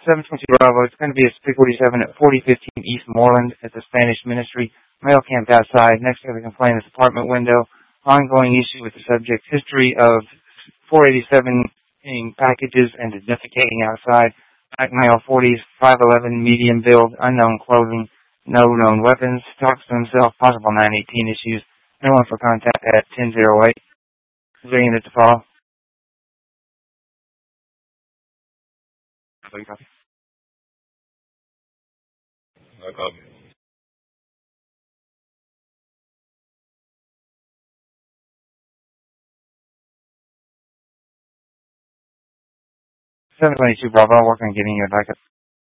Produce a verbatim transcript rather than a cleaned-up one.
seven twenty Bravo, it's going to be a six forty-seven at forty fifteen East Moreland at the Spanish Ministry. Male camped outside next to the complainant's apartment window. Ongoing issue with the subject's history of four eighty-seven packages and identificating outside. Black male, forties, five eleven, medium build, unknown clothing, no known weapons. Talks to himself, possible nine eighteen issues. No one for contact at ten oh eight. Is there any unit to follow? Copy. No copy. seven twenty-two Bravo, working on getting you a backup.